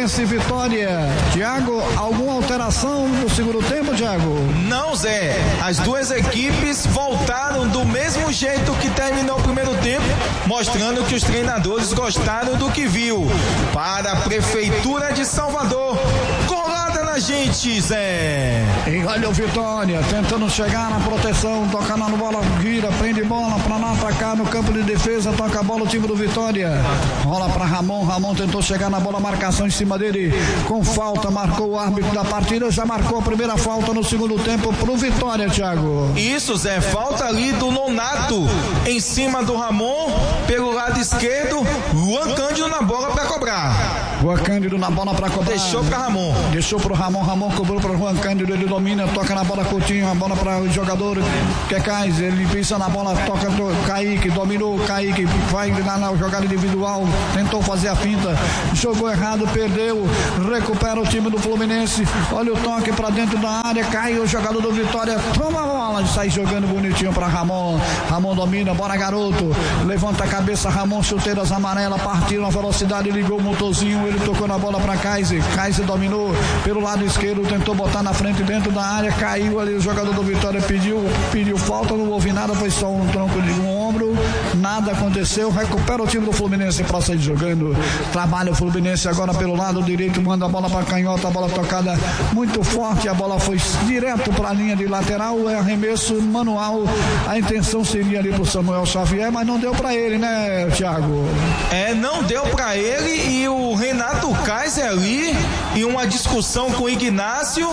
Fluminense e Vitória. Thiago, alguma alteração no segundo tempo, Thiago? Não, Zé. As duas equipes voltaram do mesmo jeito que terminou o primeiro tempo, mostrando que os treinadores gostaram do que viu. Para a Prefeitura de Salvador, colada na gente, Zé. E olha o Vitória tentando chegar na proteção, toca na bola, gira, prende bola para lá atacar no campo de defesa, toca a bola o time do Vitória. Rola para Ramon tentou chegar na bola, marcação em cima dele com falta, marcou o árbitro da partida, já marcou a primeira falta no segundo tempo pro Vitória, Thiago. Isso, Zé, falta ali do Nonato em cima do Ramon, pelo lado esquerdo, Luan Cândido na bola para cobrar. Luan Cândido na bola para cobrar. Deixou para Ramon. Deixou pro Ramon cobrou para Luan Cândido, ele domina, toca na bola Coutinho, a bola para o jogador que é Kaiser, ele pisa na bola, toca do Kaique, dominou Kaique, vai na jogada individual, tentou fazer a finta, jogou errado, perdeu, recupera o time do Fluminense, olha o toque para dentro da área, cai o jogador do Vitória, toma a bola, sai jogando bonitinho para Ramon domina, bora garoto, levanta a cabeça, Ramon, chuteiras amarelas, partiu na velocidade, ligou o motorzinho, ele tocou na bola para Kaiser dominou pelo lado esquerdo, tentou botar na frente dentro da área, caiu ali o jogador do Vitória, pediu falta, não houve nada, foi só um tronco de um ombro, nada aconteceu, recupera o time do Fluminense para sair jogando, trabalha o Fluminense agora pelo lado direito, manda a bola para canhota, a bola tocada muito forte, a bola foi direto para a linha de lateral, é arremesso manual, a intenção seria ali pro Samuel Xavier, mas não deu para ele, né, Thiago? Não deu para ele, e o Renato Kaiser ali, em uma discussão com o Ignácio,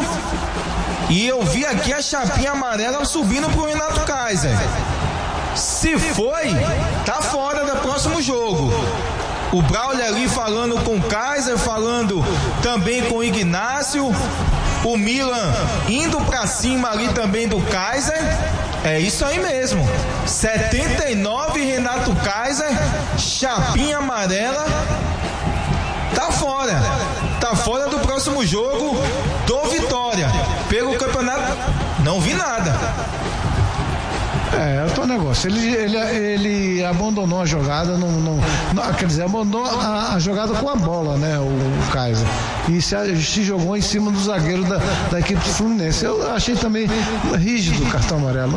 e eu vi aqui a chapinha amarela subindo pro Renato Kaiser. Se foi, tá fora do próximo jogo. O Braulio ali falando com o Kaiser, falando também com o Ignácio, o Milan indo pra cima ali também do Kaiser. É isso aí mesmo. 79, Renato Kaiser, chapinha amarela, tá fora do próximo jogo do Vitória pelo campeonato. Não vi nada. É outro negócio, ele abandonou a jogada, quer dizer, abandonou a jogada com a bola, né, o Kaiser, e se jogou em cima do zagueiro da equipe do Fluminense. Eu achei também rígido o cartão amarelo,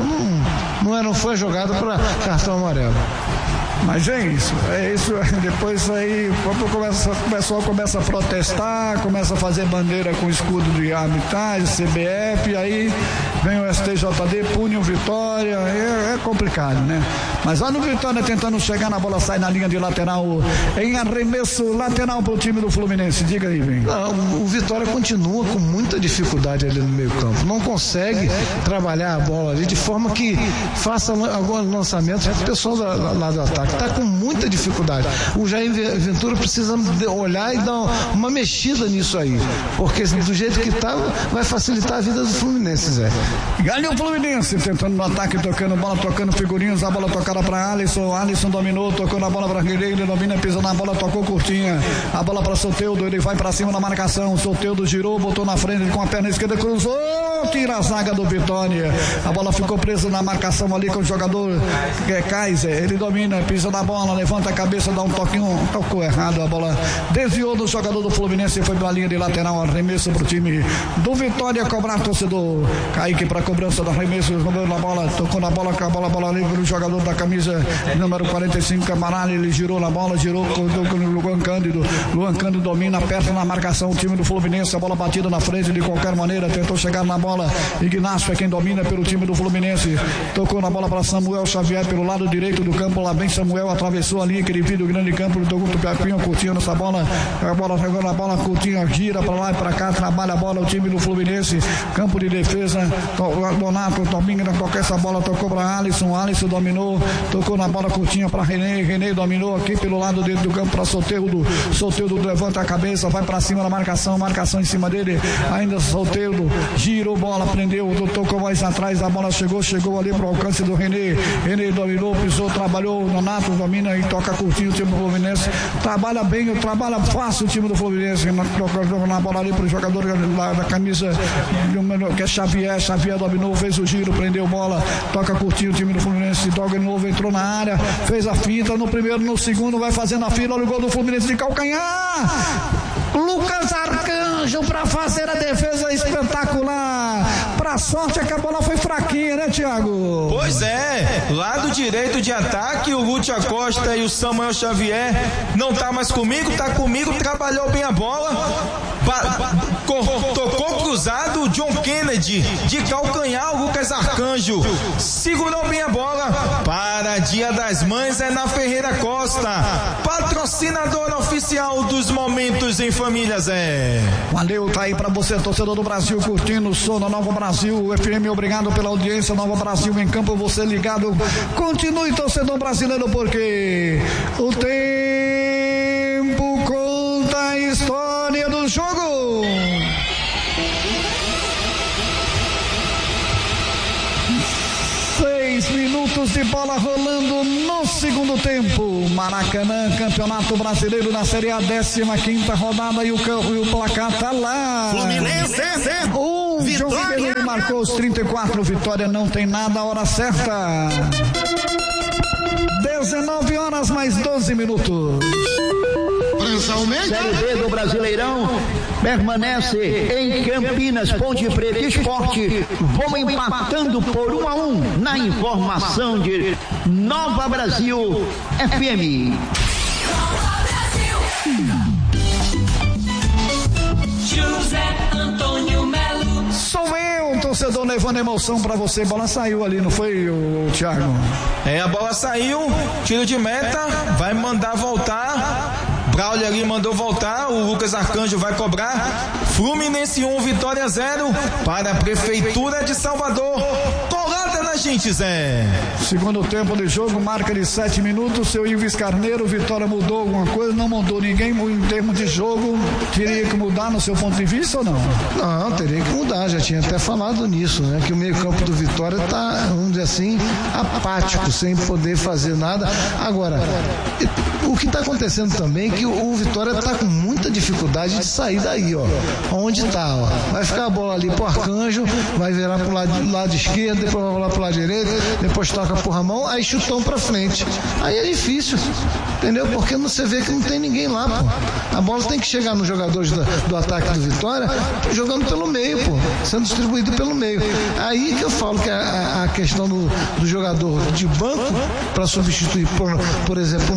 não foi jogada para cartão amarelo. Mas é isso, depois aí o pessoal começa a protestar, começa a fazer bandeira com escudo de arbitragem, CBF, aí vem o STJD, pune o Vitória, é complicado, né? Mas olha o Vitória tentando chegar na bola, sai na linha de lateral, em arremesso lateral pro time do Fluminense, diga aí, vem. O Vitória continua com muita dificuldade ali no meio campo, não consegue trabalhar a bola ali de forma que faça alguns lançamentos pro pessoal lá do ataque. Está com muita dificuldade. O Jair Ventura precisa olhar e dar uma mexida nisso aí, porque do jeito que está, vai facilitar a vida do Fluminense, Zé. Ganhou o Fluminense, tentando no ataque, tocando bola, tocando figurinhas, a bola tocada para Alisson dominou, tocou na bola para Guilherme, ele domina, pisa na bola, tocou curtinha, a bola para Soteldo, ele vai para cima na marcação, Soteldo girou, botou na frente com a perna esquerda, cruzou, tira a zaga do Vitória, a bola ficou presa na marcação ali com o jogador que é Kaiser, ele domina, pisa na bola, levanta a cabeça, dá um toquinho, tocou errado, a bola desviou do jogador do Fluminense e foi pra linha de lateral, arremesso pro time do Vitória, cobrar torcedor, Kaique pra cobrança do arremesso, roubando a bola, tocou na bola, com a bola livre, o jogador da camisa número 45, Camarada, ele girou na bola, girou com o Luan Cândido domina, aperta na marcação, o time do Fluminense, a bola batida na frente de qualquer maneira, tentou chegar na bola, Ignácio é quem domina pelo time do Fluminense, tocou na bola para Samuel Xavier pelo lado direito do campo, lá bem Samuel atravessou a linha, aquele vídeo grande campo, tocou o Pepinho, Coutinho nessa bola, a bola jogou na bola, Coutinho gira para lá e para cá, trabalha a bola o time do Fluminense, campo de defesa, Donato domina, toca essa bola, tocou para Alisson dominou, tocou na bola, Coutinho para René dominou aqui pelo lado dentro do campo para Soteldo levanta a cabeça, vai para cima na marcação em cima dele, ainda Soteldo, girou bola, prendeu, tocou mais atrás, a bola chegou ali pro alcance do René dominou, pisou, trabalhou, Donato domina e toca curtinho o time do Fluminense, trabalha bem, trabalha fácil o time do Fluminense, toca na bola ali pro jogador da camisa que é Xavier dominou, fez o giro, prendeu bola, toca curtinho o time do Fluminense, toca de novo, entrou na área, fez a finta, no primeiro, no segundo, vai fazendo a fila, olha o gol do Fluminense de calcanhar, Lucas Arcanjo para fazer a defesa espetacular. Pra sorte é que a bola foi fraquinha, né, Thiago? Pois é, lado direito de ataque, o Lúcio Costa e o Samuel Xavier não tá mais comigo, tá comigo, trabalhou bem a bola. Tocou cruzado, o John Kennedy de calcanhar, o Lucas Arcanjo segurou bem a bola. Para Dia das Mães é na Ferreira Costa, patrocinadora oficial dos Momentos em Família, Zé. Valeu, tá aí pra você, torcedor do Brasil, curtindo o som da Nova Brasil FM. Obrigado pela audiência, Nova Brasil em campo, você ligado. Continue, torcedor brasileiro, porque o tempo conta a história do jogo. 6 minutos de bola rolando no segundo tempo. Maracanã, Campeonato Brasileiro na Série A, 15ª rodada, e o placar tá lá. Fluminense, o João Ribeiro marcou os 34, Vitória não tem nada, a hora certa. 19 horas mais 12 minutos. Série B do Brasileirão permanece em Campinas. Ponte Preta Esporte vão empatando por 1-1 na informação de Nova Brasil FM. José Antônio Melo. Sou eu, torcedor, levando emoção pra você. Bola saiu ali, não foi, o Thiago? A bola saiu, tiro de meta, vai mandar voltar. Braulio ali mandou voltar, o Lucas Arcanjo vai cobrar. Fluminense 1, Vitória 0 para a Prefeitura de Salvador. Colada na gente, Zé. Segundo tempo de jogo, marca de 7 minutos. Seu Ives Carneiro, Vitória mudou alguma coisa? Não mudou ninguém em termos de jogo. Teria que mudar no seu ponto de vista ou não? Não, teria que mudar. Já tinha até falado nisso, né? Que o meio-campo do Vitória está, vamos dizer assim, apático, sem poder fazer nada. Agora, o que está acontecendo também é que o Vitória está com muita dificuldade de sair daí, ó. Onde está, ó. Vai ficar a bola ali pro Arcanjo, vai virar pro lado esquerdo, depois vai rolar pro lado direito, depois toca pro Ramon, aí chutão pra frente. Aí é difícil, entendeu? Porque você vê que não tem ninguém lá, pô. A bola tem que chegar nos jogadores do ataque do Vitória, jogando pelo meio, pô. Sendo distribuído pelo meio. Aí que eu falo que a questão do jogador de banco para substituir, por exemplo,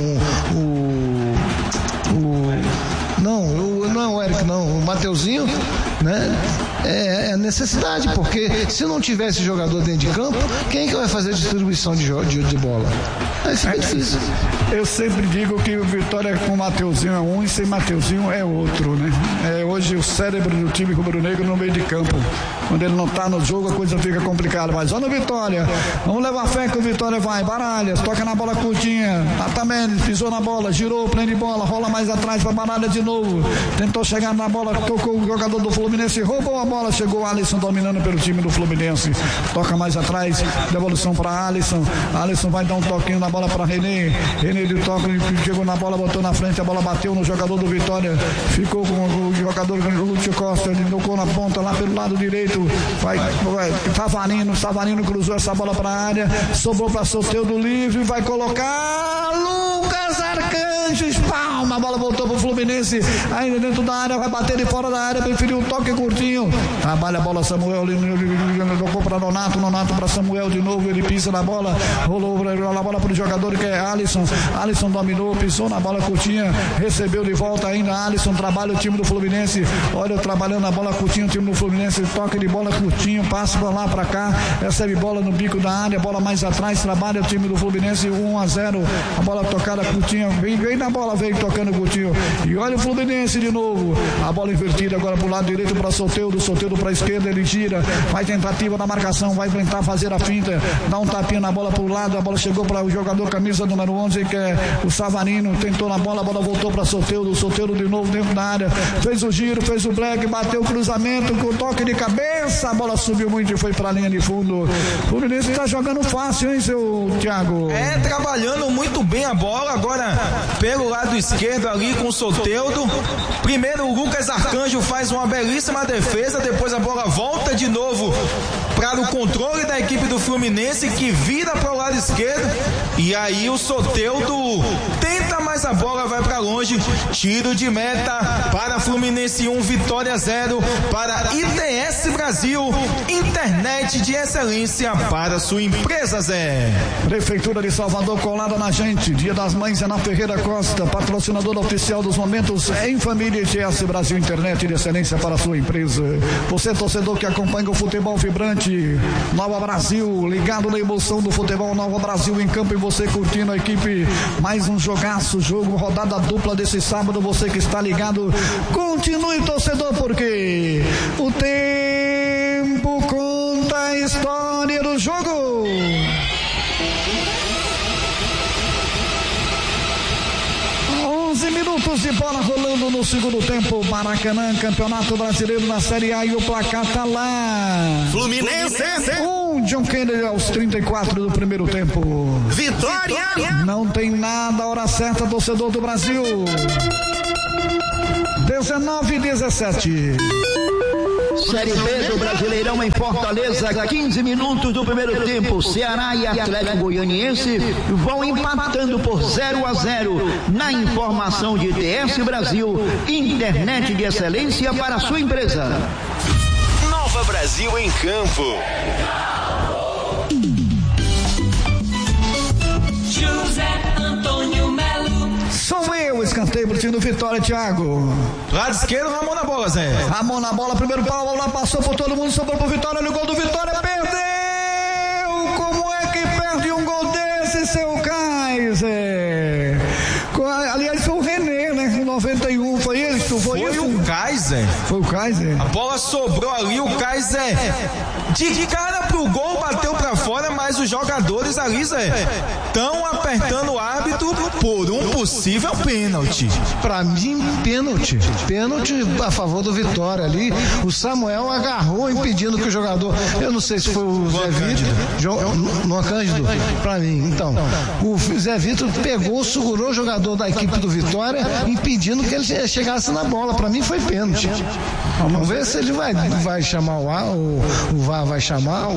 não o Eric, não, o Mateuzinho, né? É necessidade, porque se não tivesse jogador dentro de campo, quem é que vai fazer a distribuição de bola? Aí fica difícil. Eu sempre digo que o Vitória com o Mateuzinho é um e sem Mateuzinho é outro, né? Hoje o cérebro do time rubro-negro no meio de campo. Quando ele não tá no jogo, a coisa fica complicada. Mas olha o Vitória. Vamos levar fé que o Vitória vai. Baralhas, toca na bola curtinha. Atamenes, pisou na bola, girou, prende bola, rola mais atrás para Baralhas de novo. Tentou chegar na bola, tocou o jogador do Fluminense, roubou a bola, chegou o Alisson dominando pelo time do Fluminense. Toca mais atrás, devolução para Alisson. Alisson vai dar um toquinho na bola para René. René de toque, chegou na bola, botou na frente, a bola bateu no jogador do Vitória. Ficou com o jogador Lúcio Costa, ele tocou na ponta lá pelo lado direito. Vai Savarino cruzou essa bola para a área, sobrou para Soteldo livre, vai colocar Lucas Arcanjo, espalma, a bola voltou pro Fluminense, ainda dentro da área, vai bater de fora da área, preferiu um toque curtinho, trabalha a bola Samuel, tocou para Nonato para Samuel de novo, ele pisa na bola, rolou a bola pro jogador que é Alisson dominou, pisou na bola curtinha, recebeu de volta ainda Alisson, trabalha o time do Fluminense, olha trabalhando a bola curtinha, o time do Fluminense, toque de bola curtinho, passa para lá para cá, recebe bola no bico da área, bola mais atrás, trabalha o time do Fluminense, 1-0, a bola tocada curtinha, vem na bola, veio tocando curtinho, e olha o Fluminense de novo, a bola invertida agora pro lado direito para Soteldo para a esquerda, ele gira, vai tentativa na marcação, vai tentar fazer a finta, dá um tapinha na bola pro lado, a bola chegou para o jogador camisa número 11, que é o Savarino, tentou na bola, a bola voltou para Soteldo de novo dentro da área, fez o giro, fez o black, bateu o cruzamento com toque de cabeça, a bola subiu muito e foi pra linha de fundo. O Fluminense tá jogando fácil, hein, seu Thiago? Trabalhando muito bem a bola, agora pelo lado esquerdo ali com o Soteldo. Primeiro o Lucas Arcanjo faz uma belíssima defesa, depois a bola volta de novo para o controle da equipe do Fluminense, que vira para o lado esquerdo, e aí o Soteldo tenta, mas a bola vai para longe. Tiro de meta para Fluminense 1, Vitória 0 para ITS Brasil, internet de excelência para sua empresa, Zé. Prefeitura de Salvador colada na gente. Dia das Mães é na Ferreira Costa, patrocinadora oficial dos momentos em família. ITS Brasil, internet de excelência para sua empresa. Você, torcedor que acompanha o futebol vibrante, Nova Brasil, ligado na emoção do futebol, Nova Brasil em campo, e você curtindo a equipe, mais um jogaço, jogo, rodada dupla desse sábado, você que está ligado, continue, torcedor, porque o tempo conta a história do jogo. Minutos de bola rolando no segundo tempo. Maracanã, Campeonato Brasileiro na Série A, e o placar tá lá. Fluminense. John Kennedy aos 34 do primeiro tempo. Vitória. Não tem nada, hora certa, torcedor do Brasil. 19-17. Série B do Brasileirão em Fortaleza, 15 minutos do primeiro tempo. Ceará e Atlético Goianiense vão empatando por 0-0. Na informação de ITS Brasil, internet de excelência para a sua empresa. Nova Brasil em campo. José Antônio Melo. Sou eu, escanteio pro time do Vitória, Thiago. Lado esquerdo, Ramon na bola, Zé. Ramon na bola, primeiro pau, lá passou por todo mundo, sobrou pro Vitória, no gol do Vitória, perdeu! Como é que perde um gol desse, seu Kaiser? Aliás, foi o René, né? Em 91, foi isso? Foi isso? O Kaiser. Foi o Kaiser? A bola sobrou ali, o Kaiser de cara pro gol, bateu pra fora, mas os jogadores ali, Zé, estão apertando o árbitro por um possível pênalti. Pra mim, pênalti a favor do Vitória ali. O Samuel agarrou impedindo que o jogador, eu não sei se foi o Zé Vitor, Luan Cândido, pra mim. Então, o Zé Vitor pegou, segurou o jogador da equipe do Vitória, impedindo que ele chegasse na bola. Pra mim foi pênalti. Vamos ver se ele vai chamar o VAR, vai chamar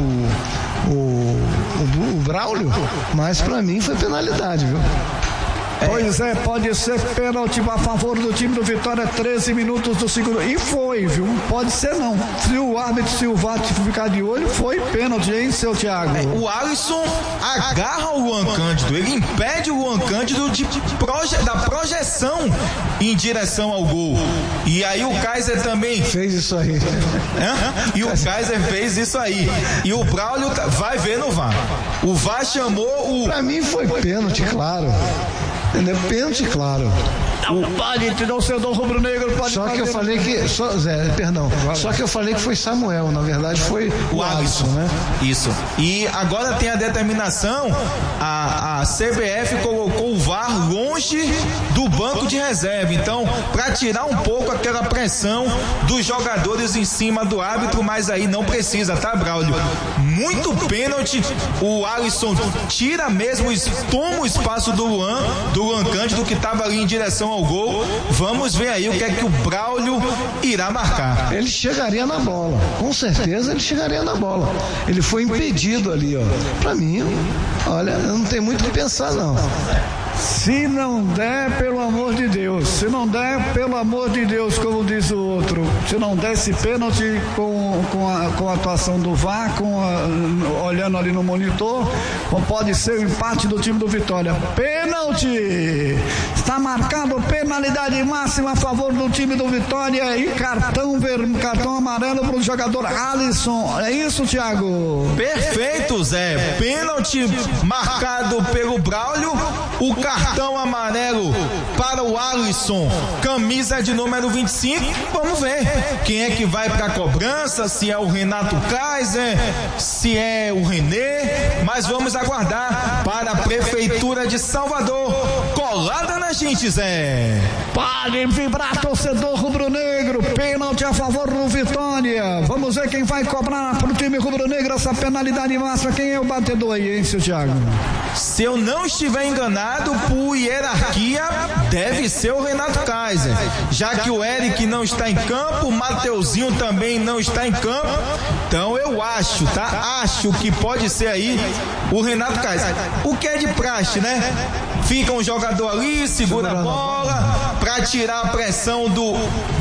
o Braulio, mas pra mim foi penalidade, viu? Pois é, pode ser pênalti a favor do time do Vitória, 13 minutos do segundo. E foi, viu? Pode ser não. Se o árbitro, se o VAR ficar de olho, foi pênalti, hein, seu Thiago? O Alisson agarra o Luan Cândido, ele impede o Luan Cândido da projeção em direção ao gol. E aí o Kaiser também fez isso aí. E o Kaiser fez isso aí. E o Braulio vai ver no VAR. O VAR chamou o... Pra mim foi pênalti, claro. Entendeu? Pênalti, claro. Pode te dar o seu dom rubro-negro, pode. Só que eu falei que. Só que eu falei que foi Samuel, na verdade foi o Alisson, né? Isso. E agora tem a determinação, a CBF colocou o VAR longe do banco de reserva. Então, para tirar um pouco aquela pressão dos jogadores em cima do árbitro, mas aí não precisa, tá, Braulio? Muito pênalti. O Alisson tira mesmo, toma o espaço do Luan Cândido, que estava ali em direção ao gol. Vamos ver aí o que é que o Braulio irá marcar. Ele chegaria na bola, com certeza ele chegaria na bola. Ele foi impedido ali, ó. Pra mim, olha, eu não tenho muito o que pensar, não. Se não der, pelo amor de Deus. Se não der, pelo amor de Deus, como diz o outro. Se não der esse pênalti com a atuação do VAR, olhando ali no monitor, pode ser o empate do time do Vitória. Pênalti! Está marcado penalidade máxima a favor do time do Vitória e cartão amarelo para o jogador Alisson. É isso, Thiago? Perfeito, Zé. Pênalti marcado pelo Braulio. O cartão amarelo para o Alisson, camisa de número 25. Vamos ver quem é que vai para a cobrança, se é o Renato Kaiser, se é o René, mas vamos aguardar. Para a Prefeitura de Salvador, bolada na gente, Zé. Pode vibrar, torcedor rubro-negro. Pênalti a favor do Vitória. Vamos ver quem vai cobrar pro time rubro-negro essa penalidade máxima. Quem é o batedor aí, hein, seu Thiago? Se eu não estiver enganado, por hierarquia, deve ser o Renato Kaiser. Já que o Eric não está em campo, o Mateuzinho também não está em campo. Então eu acho, tá? Acho que pode ser aí o Renato Kaiser. O que é de praxe, né? Fica um jogador ali, segura a bola, pra tirar a pressão do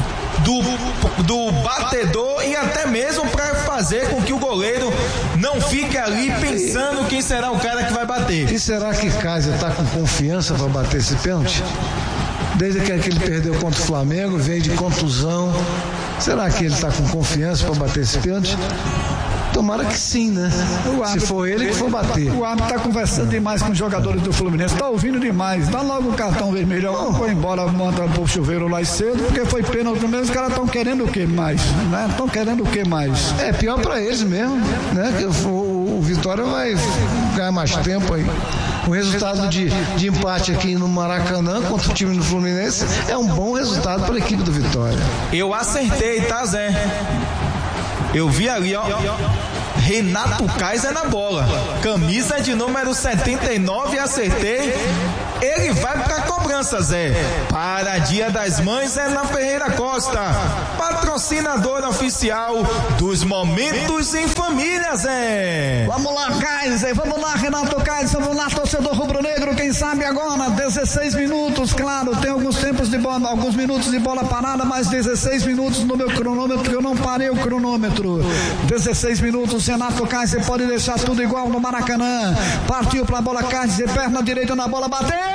batedor e até mesmo para fazer com que o goleiro não fique ali pensando quem será o cara que vai bater. E será que Kaiser tá com confiança para bater esse pênalti? Desde que ele perdeu contra o Flamengo, veio de contusão. Será que ele tá com confiança para bater esse pênalti? Tomara que sim, né? Se for ele que for bater. O árbitro tá conversando demais com os jogadores do Fluminense, tá ouvindo demais. Dá logo o cartão vermelho, foi embora, monta pro chuveiro lá cedo, porque foi pênalti mesmo. Os caras estão querendo o que mais, né? Estão querendo o que mais? É pior pra eles mesmo, né? Que o Vitória vai ganhar mais tempo aí. O resultado de empate aqui no Maracanã contra o time do Fluminense é um bom resultado para a equipe do Vitória. Eu acertei, tá, Zé? Eu vi ali, ó, Renato Kaiser na bola, camisa de número 79, acertei. Ele vai pra cobrança, Zé. Para Dia das Mães é na Ferreira Costa, patrocinadora oficial dos Momentos em Família, Zé. Vamos lá, Kaiser, vamos lá, Renato Kaiser, vamos lá, torcedor rubro-negro, quem sabe agora, 16 minutos, claro, tem alguns minutos de bola parada, mas 16 minutos no meu cronômetro, eu não parei o cronômetro. 16 minutos, Renato Kaiser pode deixar tudo igual no Maracanã. Partiu pra bola, Kaiser, perna direita na bola, bateu!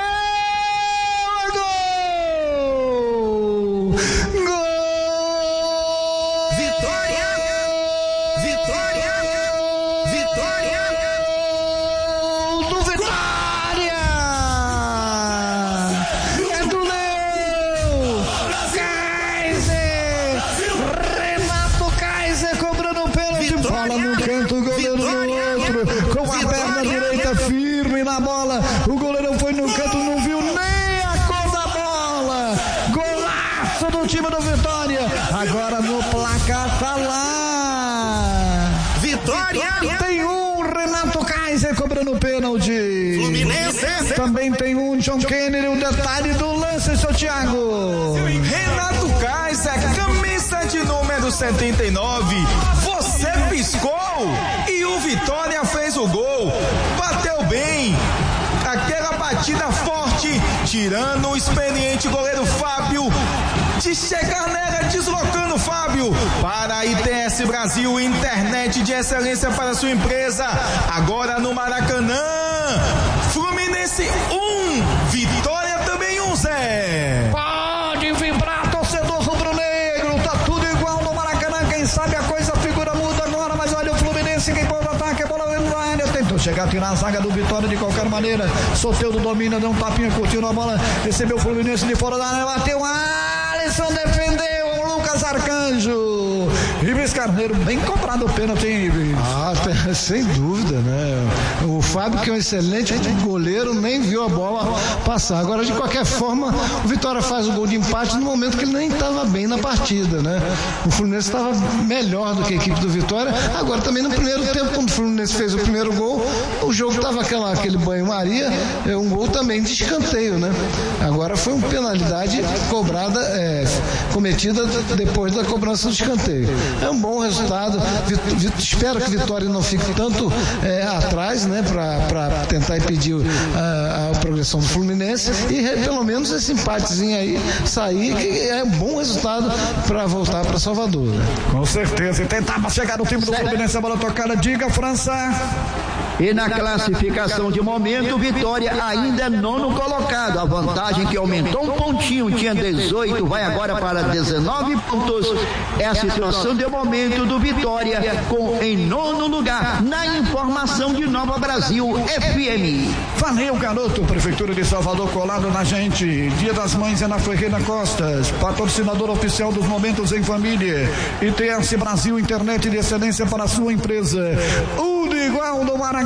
O goleiro foi no canto, não viu nem a cor da bola. Golaço do time do Vitória. Agora no placar tá lá. Vitória! Tem um Renato Kaiser cobrando pênalti. Fluminense! Também tem um John Kennedy. O detalhe do lance, seu Thiago. Renato Kaiser, camisa de número 79. Você piscou e o Vitória fez o gol. Bateu bem. Aquela batida forte, tirando o experiente goleiro Fábio de chegar nela, deslocando o Fábio para a ITS Brasil, internet de excelência para sua empresa. Agora no Maracanã, Fluminense 1, Vitória também 1, Zé. Pode vibrar, torcedor rubro-negro, tá tudo igual no Maracanã, quem sabe a coisa, a figura muda agora, mas olha o Fluminense, quem pôs o ataque, a bola dentro da área, tentou chegar, tirar a zaga do Vitória de qualquer maneira. Soteldo domina, deu um tapinha, curtiu na bola, recebeu o Fluminense de fora da área, bateu, Alisson defendeu, o Lucas Arcanjo. Ives Carneiro, bem cobrado o pênalti, hein, Ives? Sem dúvida, né? O Fábio, que é um excelente goleiro, nem viu a bola passar. Agora, de qualquer forma, o Vitória faz o gol de empate no momento que ele nem estava bem na partida, né? O Fluminense estava melhor do que a equipe do Vitória. Agora, também no primeiro tempo, quando o Fluminense fez o primeiro gol, o jogo estava aquele banho-maria, um gol também de escanteio, né? Agora foi uma penalidade cometida depois da cobrança do escanteio. É um bom resultado. Espero que Vitória não fique tanto atrás, né, para tentar impedir a progressão do Fluminense e pelo menos esse empatezinho aí sair, que é um bom resultado para voltar para Salvador, né? Com certeza. E tentava chegar no time do Fluminense, a bola tocada. Diga, França. E na classificação de momento, Vitória ainda é nono colocado. A vantagem que aumentou um pontinho, tinha 18, vai agora para 19 pontos. É a situação de momento do Vitória em nono lugar. Na informação de Nova Brasil FM. Valeu, garoto. Prefeitura de Salvador colado na gente. Dia das Mães é na Ferreira Costas. Patrocinador oficial dos Momentos em Família. ITS Brasil, internet de excelência para a sua empresa. O de igual do Maracanã.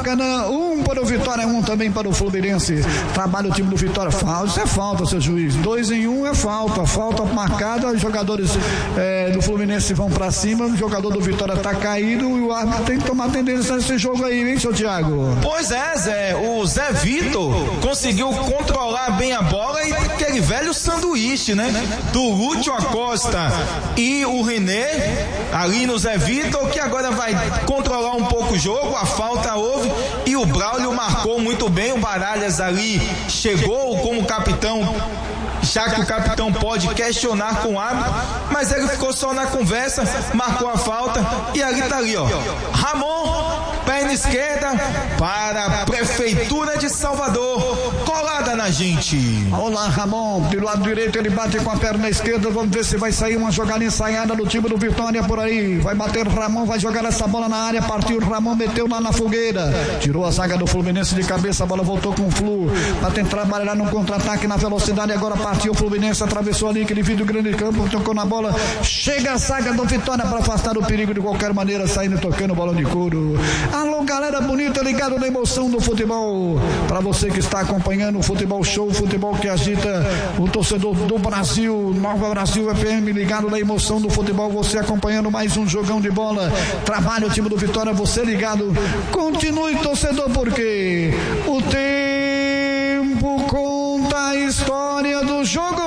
Maracanã, 1 para o Vitória, 1 também para o Fluminense. Trabalha o time do Vitória. Isso é falta, seu juiz. 2 em 1 é falta. Falta marcada. Os jogadores do Fluminense vão para cima. O jogador do Vitória tá caído e o árbitro tem que tomar tendência nesse jogo aí, hein, seu Thiago? Pois é, Zé. O Zé Vitor conseguiu controlar bem a bola e aquele velho sanduíche, né? Do Lúcio Acosta e o René ali no Zé Vitor, que agora vai controlar um pouco o jogo. A falta houve e o Braulio marcou muito bem. O Baralhas ali chegou como capitão, já que o capitão pode questionar com o árbitro, mas ele ficou só na conversa, marcou a falta e ali tá ali, ó, Ramon, perna esquerda para a Prefeitura de Salvador, colada na gente. Olá, Ramon, do lado direito ele bate com a perna esquerda, vamos ver se vai sair uma jogada ensaiada do time do Vitória por aí, vai bater Ramon, vai jogar essa bola na área, partiu Ramon, meteu lá na fogueira, tirou a zaga do Fluminense de cabeça, a bola voltou com o Flu, para tentar trabalhar no contra-ataque na velocidade, agora partiu o Fluminense, atravessou ali aquele vídeo grande campo, tocou na bola, chega a zaga do Vitória para afastar o perigo de qualquer maneira, saindo tocando balão de couro. Alô, galera bonita, ligado na emoção do futebol, para você que está acompanhando o Futebol Show, o futebol que agita o torcedor do Brasil, Nova Brasil FM, ligado na emoção do futebol, você acompanhando mais um jogão de bola, trabalha o time do Vitória, você ligado, continue torcedor, porque o tempo conta a história do jogo.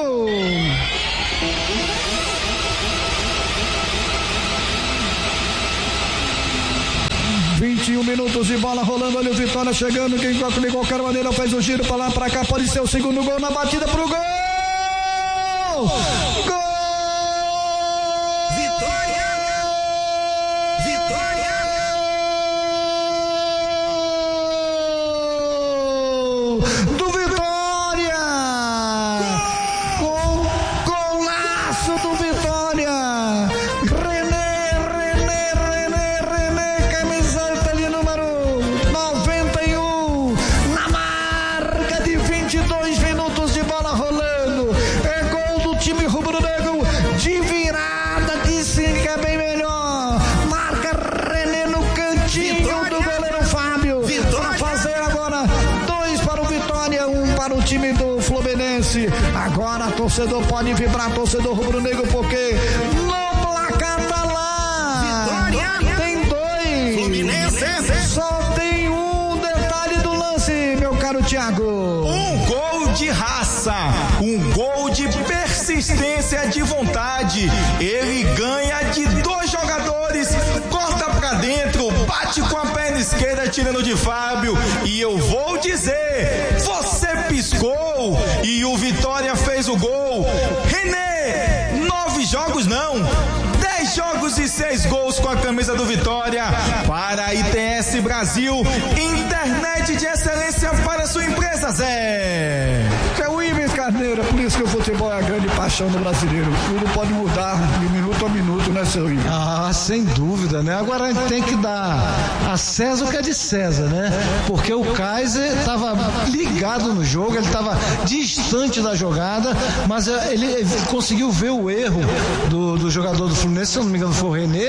21 minutos de bola rolando, olha o Vitória chegando, quem de qualquer maneira faz o giro para lá, para cá, pode ser o segundo gol na batida pro gol! Gol! Vitória! Vitória! Do Vitória! Golaço do Vitória! Agora torcedor pode vibrar, torcedor rubro-negro, porque no placar tá lá. Vitória! Tem 2. Fluminense! Só tem um detalhe do lance, meu caro Thiago. Um gol de raça, um gol de persistência, de vontade. Ele ganha de 2 jogadores, corta pra dentro, bate com a perna esquerda, tirando de Fábio. E eu vou dizer, você piscou e o Vitória fez o gol. René, 9 jogos não, 10 jogos e 6 gols com a camisa do Vitória. Para a ITS Brasil, internet de excelência para sua empresa, Zé. É o Ives Carneiro, por isso que o futebol é a grande paixão do brasileiro. Tudo pode mudar de minuto a minuto, né, seu Ives? Ah, sem dúvida, né? Agora a gente tem que dar a César o que é de César, né? Porque o Kaiser estava ligado no jogo, ele estava distante da jogada, mas ele conseguiu ver o erro do jogador do Fluminense, se eu não me engano foi o René,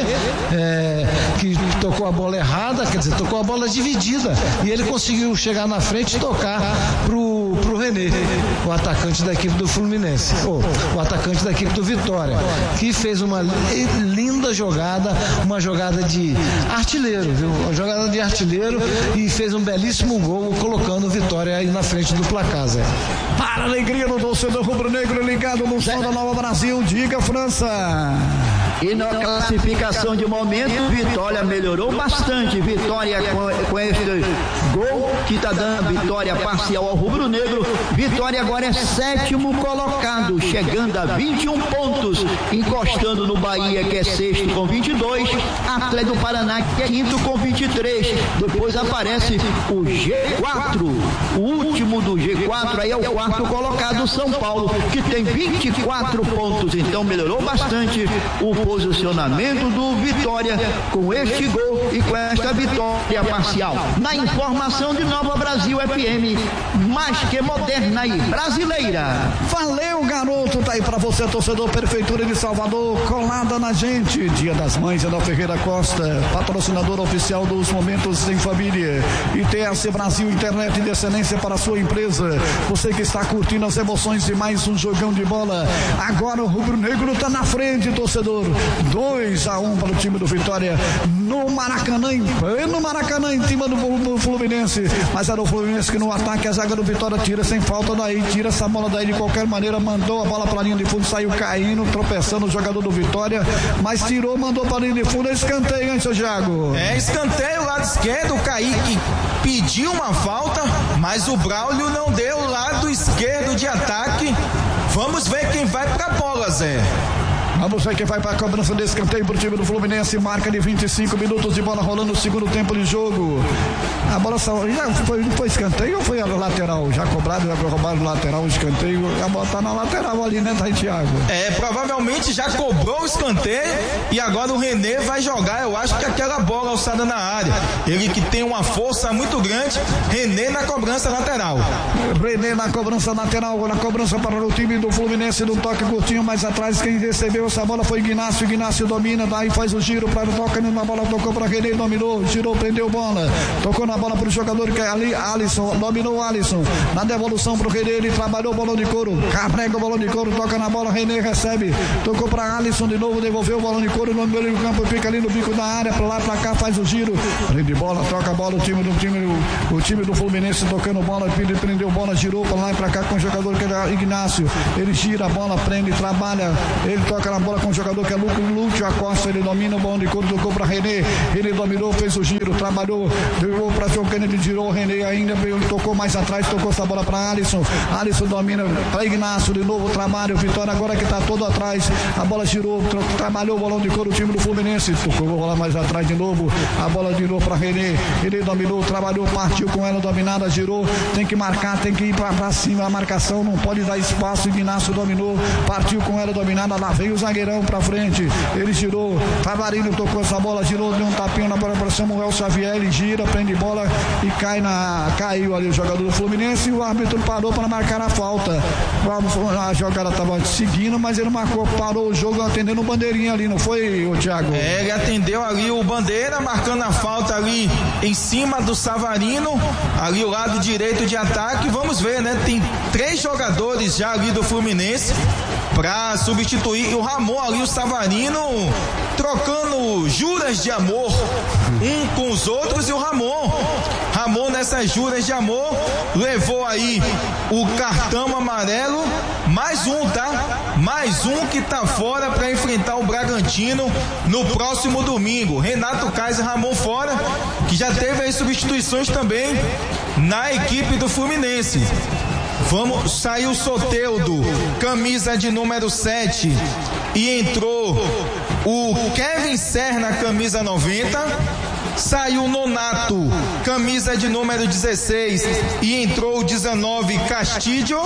que tocou a bola errada, quer dizer, tocou a bola dividida, e ele conseguiu chegar na frente e tocar pro René, o atacante da equipe do Fluminense, o atacante da equipe do Vitória, que fez uma linda jogada, uma jogada de artilheiro, viu? Uma jogada de artilheiro, e fez um belíssimo gol, colocando o Vitória aí na frente do placar, Zé. Para a alegria do torcedor rubro-negro ligado no som da Nova Brasil, diga, França. E na classificação de momento, Vitória melhorou bastante. Vitória com esse gol que está dando vitória parcial ao rubro-negro. Vitória agora é 7º colocado, chegando a 21 pontos, encostando no Bahia, que é 6º com 22, Atlético do Paraná, que é 5º com 23. Depois aparece o G4, o último do G4 aí é o 4º colocado, São Paulo, que tem 24 pontos. Então melhorou bastante o posicionamento do Vitória com este gol e com esta vitória parcial. Na informação de Nova Brasil FM, mais que moderna e brasileira. Valeu, garoto, tá aí pra você, torcedor. Prefeitura de Salvador, colada na gente. Dia das Mães é da Ferreira Costa, patrocinador oficial dos Momentos em Família. E TS Brasil, internet de excelência para a sua empresa. Você que está curtindo as emoções de mais um jogão de bola. Agora o Rubro Negro tá na frente, torcedor. 2-1 para o time do Vitória no Maracanã, no Maracanã, em cima do Fluminense. Mas era o Fluminense que no ataque a zaga do Vitória tira sem falta daí, tira essa bola daí de qualquer maneira, mandou a bola para a linha de fundo, saiu caindo, tropeçando o jogador do Vitória, mas tirou, mandou para a linha de fundo, é escanteio, hein, seu Thiago? É escanteio, lado esquerdo, o Kaique pediu uma falta, mas o Braulio não deu o lado esquerdo de ataque. Vamos ver quem vai pra bola, Zé. Vamos ver quem vai para a cobrança desse escanteio para o time do Fluminense. Marca de 25 minutos de bola rolando no segundo tempo de jogo. A bola saiu. Já foi escanteio ou foi a lateral? Já cobrado, já roubaram o lateral, o escanteio. A bola tá na lateral ali, né, Thiago? É, provavelmente já cobrou o escanteio e agora o René vai jogar. Eu acho que aquela bola alçada na área. Ele que tem uma força muito grande. René na cobrança lateral. René na cobrança lateral, na cobrança para o time do Fluminense, do toque curtinho mais atrás. Quem recebeu essa bola foi Ignácio domina, daí faz o giro para toca na bola, tocou para René, dominou, girou, prendeu bola, tocou na bola para o jogador que é ali, Alisson, dominou Alisson, na devolução para o René, ele trabalhou o balão de couro, carrega o balão de couro, toca na bola, René recebe, tocou para Alisson de novo, devolveu o balão de couro no meio do campo, fica ali no bico da área, para lá, para cá, faz o giro, prende bola, toca a bola, o time do Fluminense tocando bola, prendeu bola, girou para lá e para cá com o jogador que é Ignácio, ele gira a bola, prende, trabalha, ele toca na bola com o jogador que é Lúcio Acosta, ele domina o balão de couro, tocou para René, ele dominou, fez o giro, trabalhou, deu para João Kennedy, girou o René ainda, ele tocou mais atrás, tocou essa bola para Alisson domina para Ignácio, de novo trabalho, Vitória agora que está todo atrás, a bola girou, trabalhou o balão de couro, o time do Fluminense, tocou a bola mais atrás de novo, a bola girou para René, ele dominou, trabalhou, partiu com ela dominada, girou, tem que marcar, tem que ir para cima, a marcação não pode dar espaço, Ignácio dominou, partiu com ela dominada, lá veio o zagueirão pra frente, ele girou, Tavarino tocou essa bola, girou, deu um tapinha na bola para Samuel Xavier, ele gira, prende bola e caiu ali o jogador do Fluminense e o árbitro parou para marcar a falta. A jogada estava seguindo, mas ele marcou, parou o jogo atendendo o bandeirinha ali, não foi, o Thiago? É, ele atendeu ali o bandeira, marcando a falta ali em cima do Savarino, ali o lado direito de ataque. Vamos ver, né? Tem 3 jogadores já ali do Fluminense para substituir o Ramon ali, o Savarino trocando juras de amor um com os outros, e o Ramon nessas juras de amor levou aí o cartão amarelo, mais um, tá? Mais um que tá fora para enfrentar o Bragantino no próximo domingo. Renato Kaiser, Ramon fora, que já teve aí substituições também na equipe do Fluminense. Saiu o Soteldo, camisa de número 7, e entrou o Kevin Serna, camisa 90. Saiu o Nonato, camisa de número 16, e entrou o 19, Castillo.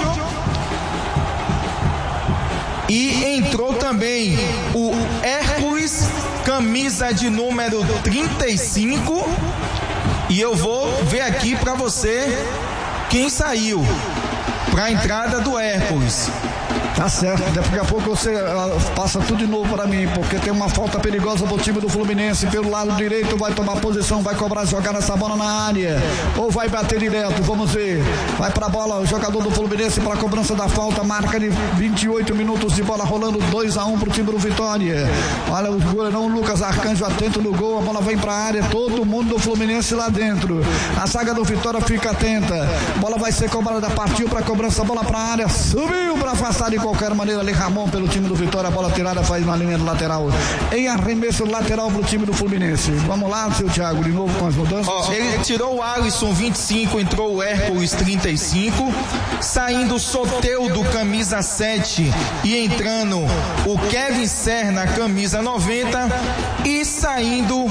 E entrou também o Hércules, camisa de número 35. E eu vou ver aqui para você quem saiu para a entrada do Hércules. Tá certo, daqui a pouco você passa tudo de novo para mim, porque tem uma falta perigosa pro time do Fluminense, pelo lado direito, vai tomar posição, vai cobrar, jogar essa bola na área, ou vai bater direto, vamos ver, vai pra bola, o jogador do Fluminense para a cobrança da falta, marca de 28 minutos de bola rolando, 2-1 pro time do Vitória. Olha o goleirão Lucas Arcanjo atento no gol, a bola vem pra área, todo mundo do Fluminense lá dentro, a zaga do Vitória fica atenta, bola vai ser cobrada, partiu pra cobrança, bola pra área, subiu pra afastar de qualquer maneira ali Ramon pelo time do Vitória, a bola tirada faz na linha do lateral, em arremesso lateral pro time do Fluminense. Vamos lá, seu Thiago, de novo com as mudanças. Ele tirou o Alisson 25, entrou o Hércules 35, saindo o Soteldo camisa 7 e entrando o Kevin Serna camisa 90, e saindo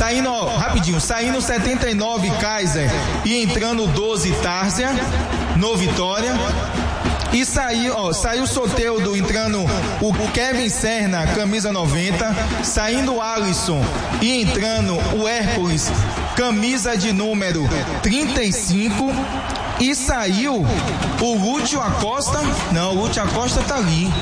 Saindo, ó, rapidinho, saindo 79 Kaiser e entrando 12 Tárzia, no Vitória. E saiu o Soteldo, entrando o Kevin Serna, camisa 90, saindo o Alisson e entrando o Hércules, camisa de número 35, e saiu o Lúcio Acosta. Não, o Lúcio Acosta tá ali.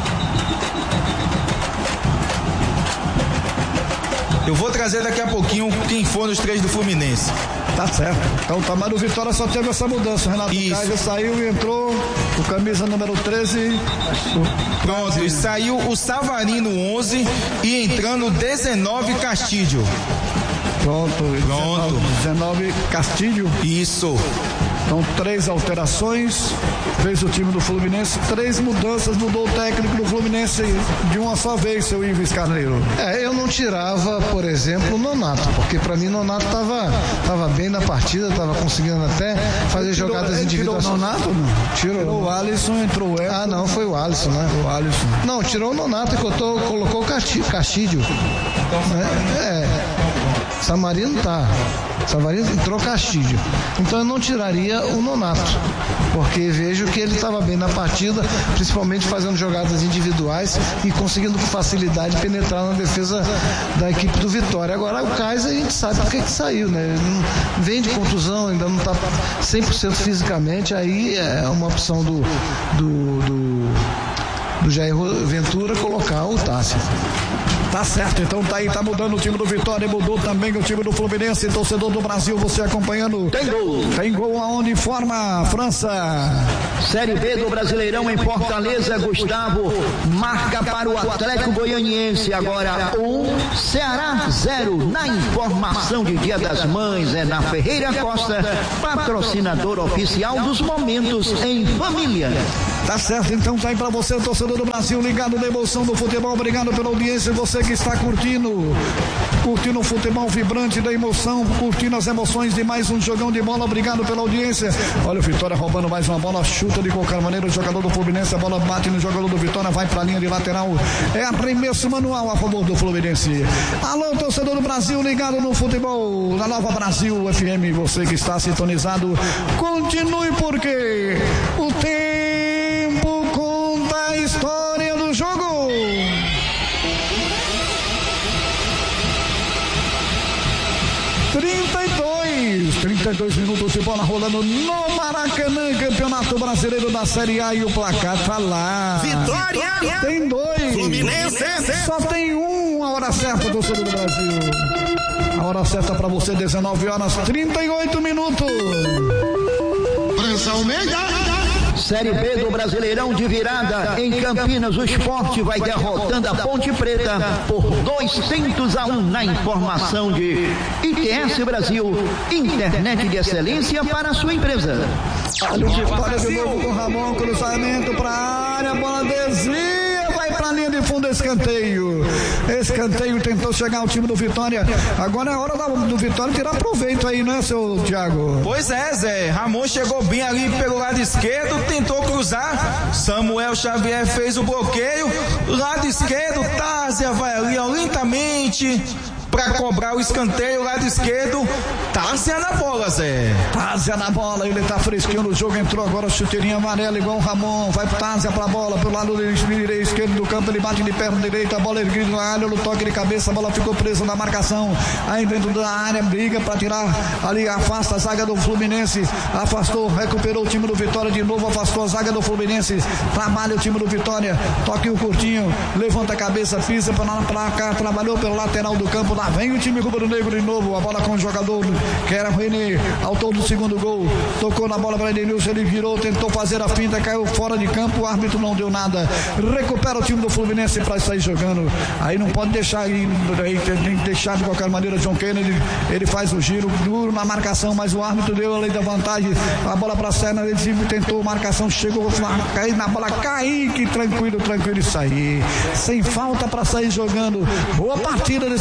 Eu vou trazer daqui a pouquinho quem for nos 3 do Fluminense. Tá certo. Então o tamanho do Vitória só teve essa mudança. Renato Kaiser saiu e entrou o camisa número 13. Pronto, e saiu o Savarino 11 e entrando 19 Castilho. Pronto. 19 Castilho. Isso. Então 3 alterações, fez o time do Fluminense, 3 mudanças, mudou o técnico do Fluminense de uma só vez, seu Ives Carneiro. Eu não tirava, por exemplo, o Nonato, porque para mim o Nonato tava bem na partida, tava conseguindo até fazer jogadas individuais. Tirou o Nonato? Não. Tirou o Alisson, entrou o Hércules. Não, foi o Alisson, né? O Alisson. Não, tirou o Nonato e colocou o Castilho. Savarino entrou Castilho. Então eu não tiraria o Nonato, porque vejo que ele estava bem na partida, principalmente fazendo jogadas individuais e conseguindo com facilidade penetrar na defesa da equipe do Vitória. Agora o Kaiser a gente sabe por que saiu, né? Ele não vem de contusão, ainda não está 100% fisicamente, aí é uma opção do Jair Ventura colocar o Tássio. Tá certo, então tá aí, tá mudando o time do Vitória, mudou também o time do Fluminense, torcedor do Brasil, você acompanhando. Tem gol. Tem gol aonde forma a França. Série B do Brasileirão em Fortaleza, Gustavo marca para o Atlético Goianiense, agora 1, Ceará 0. Na informação de Dia das Mães é na Ferreira Costa, patrocinador oficial dos momentos em família. Tá certo, então tá aí pra você, torcedor do Brasil, ligado na emoção do futebol, obrigado pela audiência, você que está curtindo o futebol vibrante da emoção, curtindo as emoções de mais um jogão de bola, obrigado pela audiência. Olha o Vitória roubando mais uma bola, chuta de qualquer maneira o jogador do Fluminense, a bola bate no jogador do Vitória, vai pra linha de lateral, é arremesso manual a favor do Fluminense. Alô, torcedor do Brasil, ligado no futebol da Nova Brasil FM, você que está sintonizado, continue porque o tempo conta a história do jogo. 32 minutos de bola rolando no Maracanã, Campeonato Brasileiro da Série A, e o placar tá lá. Vitória! Tem 2. Fluminense! Só tem 1. A hora certa, torcedor do Brasil. A hora certa pra você, 19 horas 38 minutos. Prensa Almeida! Série B do Brasileirão de virada em Campinas, o Sport vai derrotando a Ponte Preta por 200-1 na informação de ITS Brasil, internet de excelência para a sua empresa. Olha o Vitória de novo com Ramon, cruzamento para a área, bola desvia, vai para a linha de fundo, escanteio, tentou chegar o time do Vitória, agora é hora do Vitória tirar proveito aí, né, seu Thiago? Pois é, Zé, Ramon chegou bem ali pelo lado esquerdo, tentou cruzar, Samuel Xavier fez o bloqueio, lado esquerdo, Tárzia vai ali, ó, lentamente, para cobrar o escanteio, lado esquerdo, Tárzia na bola, Zé. Tárzia na bola, ele tá fresquinho no jogo, entrou agora chuteirinha amarela igual o Ramon, vai Tárzia pra bola, pelo lado esquerdo do campo, ele bate de perna direita, a bola erguida na área, no toque de cabeça, a bola ficou presa na marcação, aí dentro da área, briga pra tirar, ali afasta a zaga do Fluminense, afastou, recuperou o time do Vitória de novo, afastou a zaga do Fluminense, trabalha o time do Vitória, toque o curtinho, levanta a cabeça, pisa pra cá, trabalhou pelo lateral do campo, lá vem o time rubro-negro de novo, a bola com o jogador que era o René, autor do segundo gol, tocou na bola para Edenilson, ele virou, tentou fazer a finta, caiu fora de campo, o árbitro não deu nada, recupera o time do Fluminense para sair jogando, aí não pode deixar aí, tem que deixar de qualquer maneira. John Kennedy, ele faz o giro duro na marcação, mas o árbitro deu a lei da vantagem, a bola para Serna, ele tentou marcação, chegou a cair na bola, Kaique, tranquilo e sair, sem falta para sair jogando, boa partida desse jogador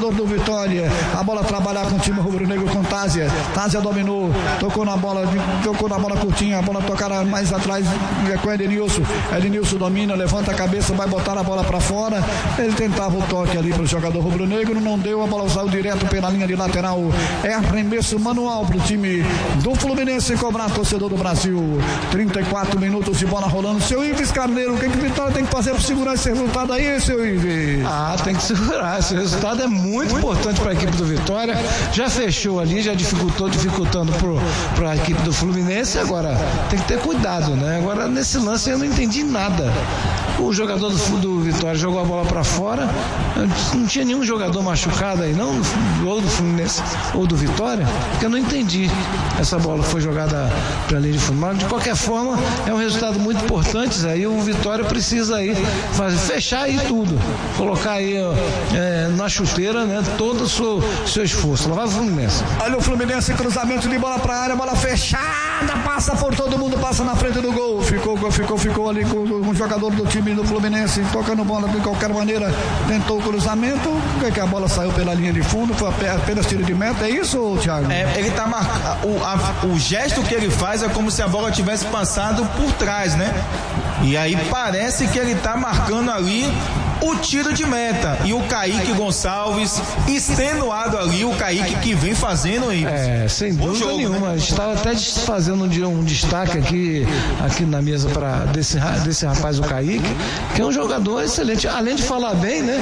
jogador do Vitória. A bola trabalhar com o time rubro-negro com Tásia. Tásia dominou, tocou na bola curtinha, a bola tocará mais atrás com Edenilson. Edenilson domina, levanta a cabeça, vai botar a bola para fora. Ele tentava o toque ali para o jogador rubro-negro, não deu, a bola saiu direto pela linha de lateral. É arremesso manual para o time do Fluminense cobrar, torcedor do Brasil. 34 minutos de bola rolando. Seu Ives Carneiro, o que o Vitória tem que fazer para segurar esse resultado aí, seu Ives? Tem que segurar. Esse resultado é muito importante para a equipe do Vitória. Já fechou ali, já dificultando para a equipe do Fluminense. Agora tem que ter cuidado, né? Agora nesse lance eu não entendi nada. O jogador do Vitória jogou a bola para fora. Não tinha nenhum jogador machucado aí, não? Ou do Fluminense ou do Vitória? Porque eu não entendi. Essa bola foi jogada para a linha de fundo. Mas de qualquer forma, é um resultado muito importante. Aí o Vitória precisa aí fechar aí tudo. Colocar aí na chuteira, né? Todo o seu esforço. Lá vai o Fluminense. Olha o Fluminense, cruzamento de bola para a área, bola fechada, passa por todo mundo, passa na frente do gol. Ficou ali com o jogador do time do Fluminense, tocando bola de qualquer maneira, tentou o cruzamento, que a bola saiu pela linha de fundo, foi apenas tiro de meta, é isso, Thiago? Ele tá marcando, o gesto que ele faz é como se a bola tivesse passado por trás, né? E aí parece que ele tá marcando ali o tiro de meta. E o Kaique Gonçalves, extenuado ali, o Kaique que vem fazendo aí. Sem dúvida nenhuma. Né? A gente estava até fazendo um destaque aqui na mesa desse rapaz, o Kaique, que é um jogador excelente. Além de falar bem, né?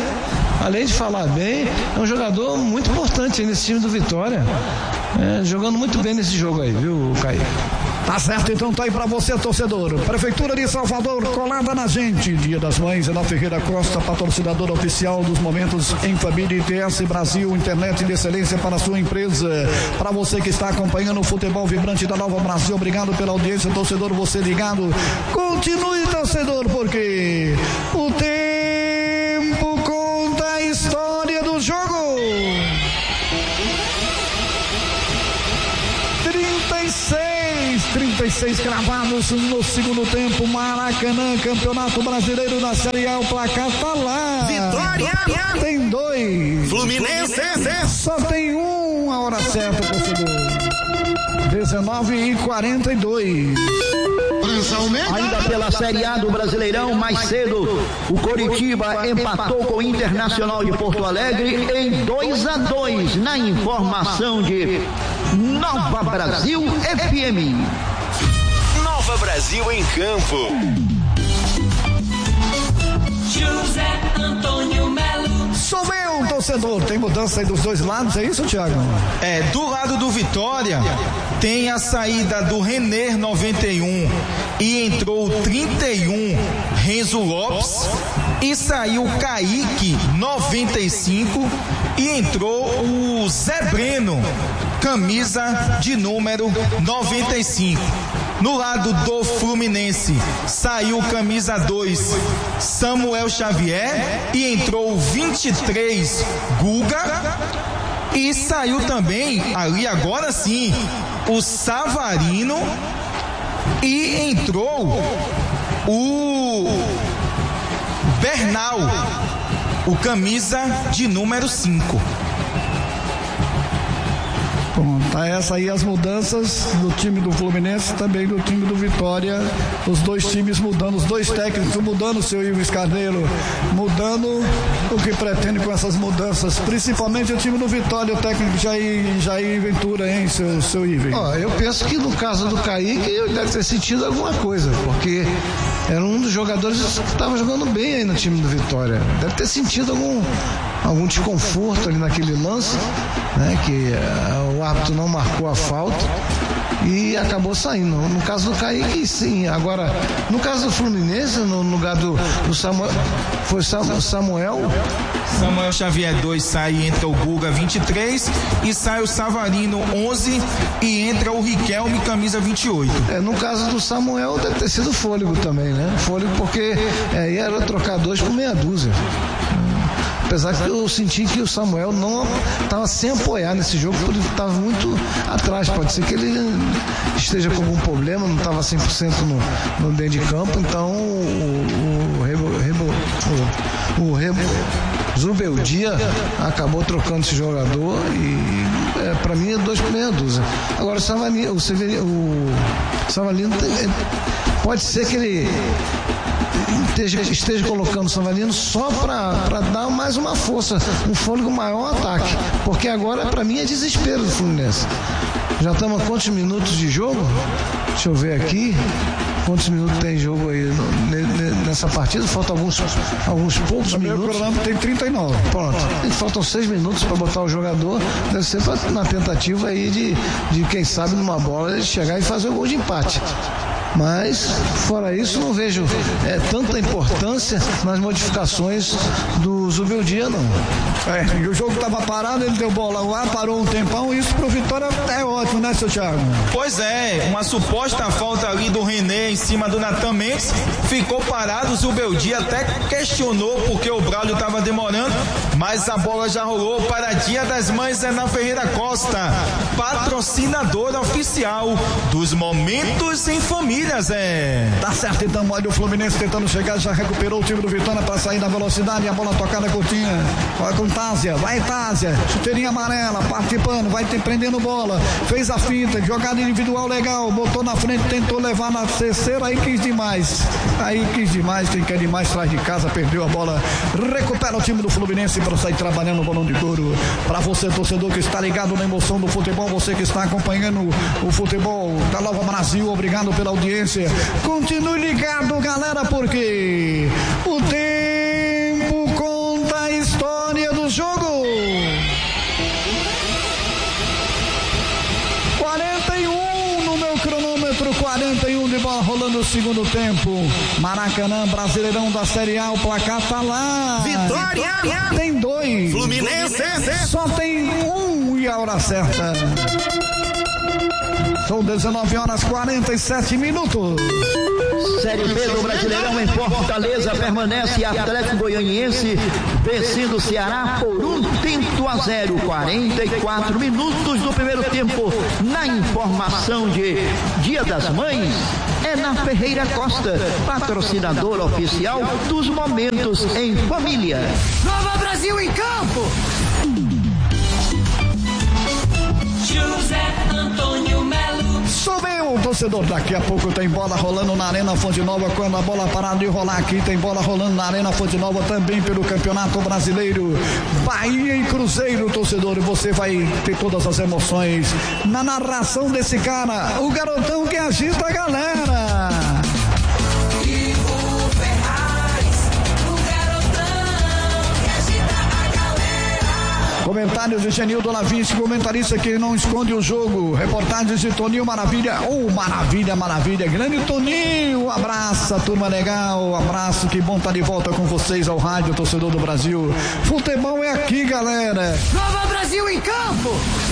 É um jogador muito importante aí nesse time do Vitória. Jogando muito bem nesse jogo aí, viu, Kaique? Tá certo, então tá aí pra você, torcedor. Prefeitura de Salvador, colada na gente. Dia das Mães, Ana Ferreira Costa, patrocinadora oficial dos momentos em família. ITS Brasil, internet de excelência para a sua empresa. Para você que está acompanhando o futebol vibrante da Nova Brasil, obrigado pela audiência, torcedor, você ligado. Continue, torcedor, porque o tempo conta a história do jogo. 36 cravados no segundo tempo. Maracanã, Campeonato Brasileiro da Série A, o placar tá lá. Vitória! Tem 2. Fluminense! Só tem a hora certa, torcedor. 19h42. Ainda pela Série A do Brasileirão, mais cedo, o Coritiba empatou com o Internacional de Porto Alegre em 2-2, na informação de Nova Brasil FM. Nova Brasil em campo. José Antônio Melo. Choveu, torcedor. Tem mudança aí dos dois lados, é isso, Thiago? Do lado do Vitória tem a saída do Renner 91 e entrou o 31 Renzo Lopes, e saiu o Kaique 95 e entrou o Zé Breno, camisa de número 95. No lado do Fluminense, saiu camisa 2 Samuel Xavier e entrou o 23 Guga, e saiu também, ali agora sim, o Savarino, e entrou o Bernal, o camisa de número 5. Tá essa aí as mudanças do time do Fluminense, também do time do Vitória, os dois times mudando, os dois técnicos mudando, o seu Ives Carneiro mudando. O que pretende com essas mudanças, principalmente o time do Vitória, o técnico Jair Ventura, hein, seu Ives? Eu penso que no caso do Kaique ele deve ter sentido alguma coisa, porque era um dos jogadores que estava jogando bem aí no time do Vitória. Deve ter sentido algum desconforto ali naquele lance, né, que o árbitro não marcou a falta e acabou saindo. No caso do Kaique, sim. Agora, no caso do Fluminense, no lugar do Samuel, foi Samuel Xavier 2 sai e entra o Guga 23, e sai o Savarino 11 e entra o Riquelme camisa 28. No caso do Samuel deve ter sido fôlego também, né? Fôlego porque era trocar 2 por meia dúzia. Apesar que eu senti que o Samuel não estava sem apoiar nesse jogo, porque ele estava muito atrás. Pode ser que ele esteja com algum problema, não estava 100% no dentro de campo. Então o Zubeldia acabou trocando esse jogador e para mim é 2 por meia dúzia. Agora o Savarino pode ser que ele esteja colocando o Savarino só para dar mais uma força, um fôlego maior ao ataque, porque agora para mim é desespero do Fluminense. Já estamos a quantos minutos de jogo? Deixa eu ver aqui. Quantos minutos tem jogo aí nessa partida? Faltam alguns poucos minutos. O programa tem 39. Pronto. Faltam 6 minutos para botar o jogador. Deve ser na tentativa aí de quem sabe, numa bola, ele chegar e fazer o gol de empate. Mas, fora isso, não vejo tanta importância nas modificações do Zubeldia, não. E o jogo estava parado, ele deu bola ao ar, parou um tempão, isso pro Vitória é ótimo, né, seu Thiago? Pois é, uma suposta falta ali do René em cima do Natan Mendes, ficou parado, o Zubeldia até questionou porque o Braulio estava demorando, mas a bola já rolou para Dia das Mães, na Ferreira Costa, patrocinadora oficial dos Momentos em Família. Tá certo, então, olha o Fluminense tentando chegar, já recuperou o time do Vitória para sair na velocidade, a bola tocada curtinha, olha com Tásia, vai Tásia, chuteirinha amarela, participando, vai prendendo bola, fez a finta, jogada individual legal, botou na frente, tentou levar na terceira, aí quis demais, quem quer demais traz de casa, perdeu a bola, recupera o time do Fluminense para sair trabalhando o bolão de couro. Para você, torcedor que está ligado na emoção do futebol, você que está acompanhando o futebol da Nova Brasil, obrigado pela audiência. Continue ligado, galera, porque o tempo conta a história do jogo. 41 no meu cronômetro, 41 de bola rolando o segundo tempo. Maracanã, Brasileirão da Série A, o placar tá lá. Vitória! Tem 2. Fluminense! Só tem 1 e a hora certa. São 19 horas 47 minutos. Série B do Brasileirão em Fortaleza permanece Atlético Goianiense vencendo o Ceará por 1-0, 44 minutos do primeiro tempo. Na informação de Dia das Mães, é na Ferreira Costa, patrocinador oficial dos Momentos em Família. Nova Brasil em campo! José Antônio Melo. Subiu o torcedor, daqui a pouco tem bola rolando na Arena Fonte Nova. Quando a bola parar de rolar aqui, tem bola rolando na Arena Fonte Nova também pelo Campeonato Brasileiro. Bahia e Cruzeiro, torcedor, e você vai ter todas as emoções na narração desse cara, o garotão que agita a galera. Comentários de Genildo Lavinci, comentarista que não esconde o jogo. Reportagens de Toninho Maravilha. Maravilha. Grande Toninho, abraça, turma legal. Abraço, que bom estar de volta com vocês ao rádio, torcedor do Brasil. Futebol é aqui, galera. Nova Brasil em campo!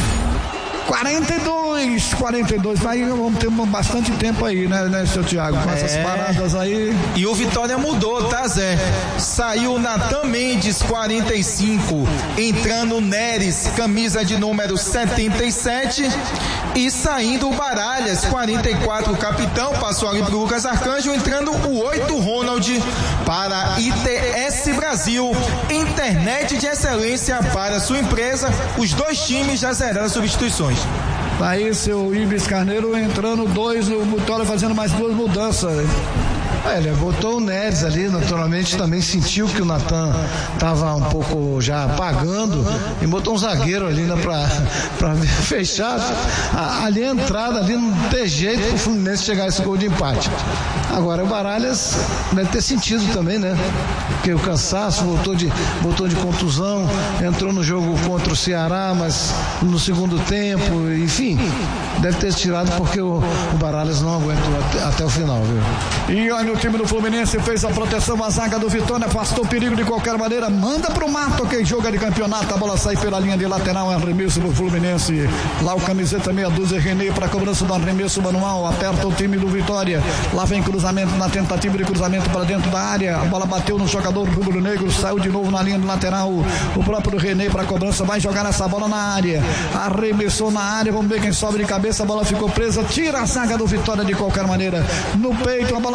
42, aí vamos ter bastante tempo aí, né, seu Thiago, com essas paradas aí. E o Vitória mudou, tá, Zé? Saiu o Natan Mendes, 45, entrando o Neres, camisa de número 77, e saindo o Baralhas, 44, o capitão, passou ali pro Lucas Arcanjo, entrando o 8, Ronald, para ITS Brasil, internet de excelência para sua empresa. Os dois times já zeraram as substituições. Aí seu Ibis Carneiro entrando 2, o Vitória fazendo mais 2 mudanças. Ele botou o Neres ali, naturalmente também sentiu que o Natan estava um pouco já apagando e botou um zagueiro ali, né, pra fechar ali a entrada, ali não tem jeito pro Fluminense chegar a esse gol de empate. Agora o Baralhas deve ter sentido também, né? Porque o cansaço, voltou de contusão, entrou no jogo contra o Ceará, mas no segundo tempo, enfim, deve ter tirado porque o Baralhas não aguentou até o final, viu? E olha, o time do Fluminense fez a proteção, a zaga do Vitória afastou o perigo de qualquer maneira, manda pro mato quem joga de campeonato, a bola sai pela linha de lateral, arremesso do Fluminense, lá o camiseta meia dúzia, René para cobrança do arremesso manual, aperta o time do Vitória, lá vem cruzamento na tentativa de cruzamento para dentro da área, a bola bateu no jogador rubro-negro, saiu de novo na linha de lateral, o próprio René para cobrança, vai jogar essa bola na área, arremessou na área, vamos ver quem sobe de cabeça, a bola ficou presa, tira a zaga do Vitória de qualquer maneira, no peito, a bola batida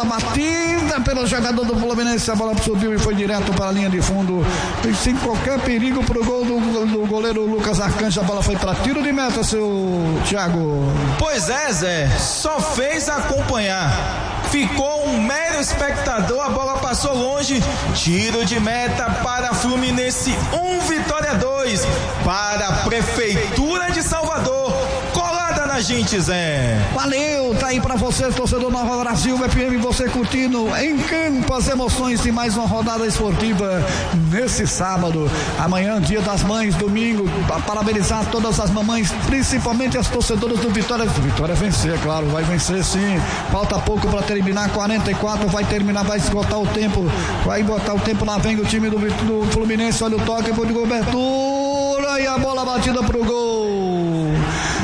batida pelo jogador do Fluminense, a bola subiu e foi direto para a linha de fundo, e sem qualquer perigo pro gol do goleiro Lucas Arcanjo. A bola foi para tiro de meta, seu Thiago. Pois é, Zé, só fez acompanhar, ficou um mero espectador, a bola passou longe, tiro de meta para Fluminense 1, Vitória 2 para a Prefeitura de Salvador. Colada na gente, Zé. Valeu, tá aí pra você, torcedor Nova Brasil FM, você curtindo em campo as emoções de mais uma rodada esportiva nesse sábado. Amanhã, dia das mães, domingo, parabenizar todas as mamães, principalmente as torcedoras do Vitória. Vitória vencer, claro, vai vencer sim. Falta pouco pra terminar, 44, vai terminar, vai esgotar o tempo, vai botar o tempo, lá vem o time do Fluminense, olha o toque de cobertura e a bola batida pro gol.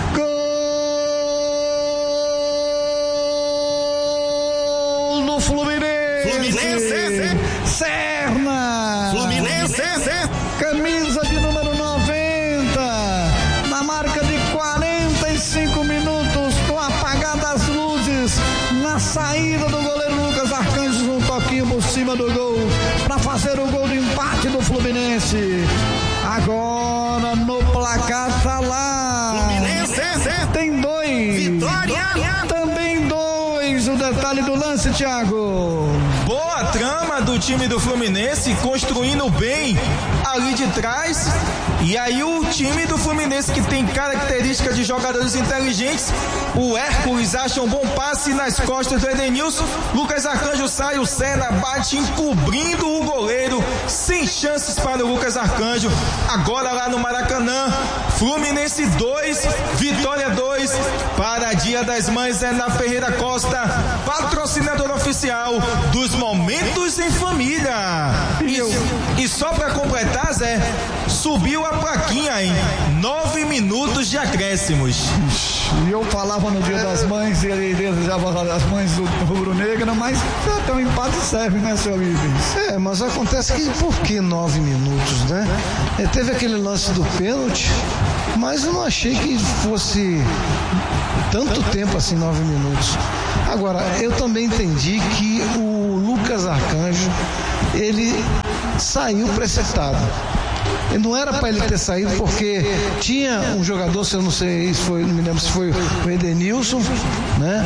Fluminense, Serna, Fluminense, camisa de número 90, na marca de 45 minutos, com apagada as luzes, na saída do goleiro Lucas Arcanjo, um toquinho por cima do gol, para fazer o gol de empate do Fluminense. Agora no placar tá lá, Fluminense, tem 2, Vitória, também 2, o detalhe do lance, Thiago. Boa trama do time do Fluminense, construindo bem ali de trás. E aí o time do Fluminense, que tem característica de jogadores inteligentes, o Hércules acha um bom passe nas costas do Edenilson, Lucas Arcanjo sai, o Serna bate encobrindo o goleiro, sem chances para o Lucas Arcanjo. Agora lá no Maracanã, Fluminense 2, Vitória 2, para Dia das Mães é na Ferreira Costa, patrocinador oficial dos Momentos em Família. E só para completar, Zé, subiu a plaquinha em 9 minutos de acréscimos. E eu falava no Dia das Mães, e ele desejava as mães do Rubro Negro, mas até um empate serve, né, seu Ives? Mas acontece que por que 9 minutos, né? Teve aquele lance do pênalti, mas eu não achei que fosse tanto tempo assim, 9 minutos. Agora, eu também entendi que o Lucas Arcanjo, ele saiu precipitado. E não era para ele ter saído, porque tinha um jogador, se eu não sei, não me lembro se foi o Edenilson, né?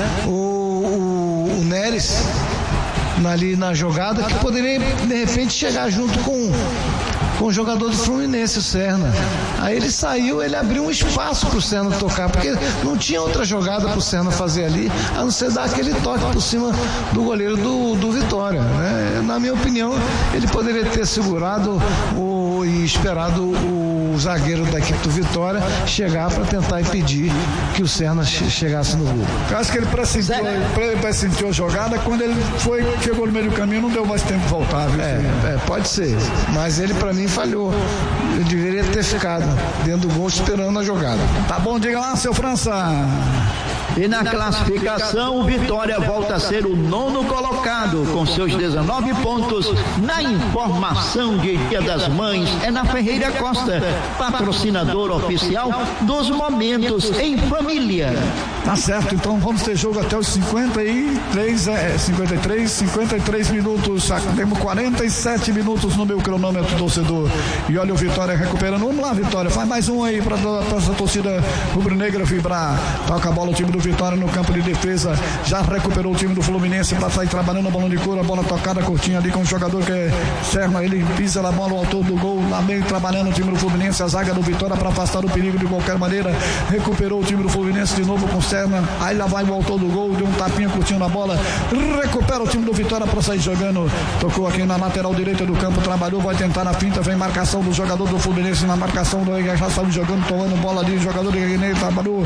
O Neres ali na jogada, que poderia de repente chegar junto com o jogador do Fluminense, o Serna. Aí ele saiu, ele abriu um espaço pro Serna tocar, porque não tinha outra jogada pro Serna fazer ali, a não ser dar aquele toque por cima do goleiro do Vitória, né? Na minha opinião, ele poderia ter segurado e esperado o zagueiro da equipe do Vitória chegar para tentar impedir que o Serna chegasse no gol. Eu acho que ele pressentiu a jogada, quando ele chegou no meio do caminho, não deu mais tempo de voltar, viu? Pode ser, mas ele para mim falhou. Ele deveria ter ficado dentro do gol esperando a jogada. Tá bom, diga lá, seu França. E na classificação, o Vitória volta a ser o 9º colocado, com seus 19 pontos. Na informação de Dia das Mães, é na Ferreira Costa, patrocinador oficial dos Momentos em Família. Tá certo, então vamos ter jogo até os 53 minutos. Temos 47 minutos no meu cronômetro, torcedor. E olha o Vitória recuperando. Vamos lá, Vitória, faz mais um aí para essa torcida rubro-negra vibrar. Toca a bola o time do Vitória no campo de defesa. Já recuperou o time do Fluminense para sair trabalhando a bola de cura. A bola tocada curtinha ali com o jogador que é Serna. Ele pisa na bola, o autor do gol. Lá meio trabalhando o time do Fluminense. A zaga do Vitória para afastar o perigo de qualquer maneira. Recuperou o time do Fluminense de novo com Serna. Aí lá vai o autor do gol. Deu um tapinha curtinho na bola. Recupera o time do Vitória para sair jogando. Tocou aqui na lateral direita do campo. Trabalhou, vai tentar na finta. Vem marcação do jogador do Fluminense. Na marcação do já saiu jogando, tomando bola ali. O jogador de Guiné trabalhou.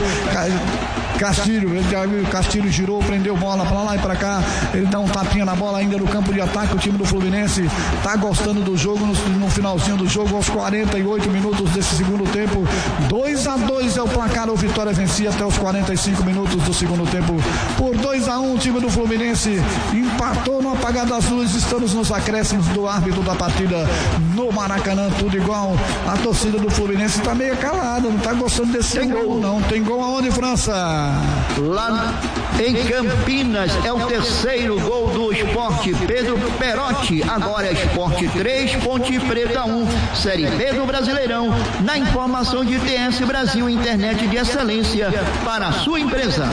Castilho girou, prendeu bola pra lá e pra cá. Ele dá um tapinha na bola ainda no campo de ataque. O time do Fluminense tá gostando do jogo no finalzinho do jogo, aos 48 minutos desse segundo tempo. 2-2 é o placar. O Vitória vencia até os 45 minutos do segundo tempo por 2-1. O time do Fluminense empatou no apagar das luzes. Estamos nos acréscimos do árbitro da partida no Maracanã, tudo igual. A torcida do Fluminense tá meio calada, não tá gostando desse gol, não. Tem gol aonde, França? Lá em Campinas é o terceiro gol do Sport Pedro Perotti. Agora é Sport 3, Ponte Preta 1, Série B do Brasileirão. Na informação de TS Brasil, internet de excelência para a sua empresa.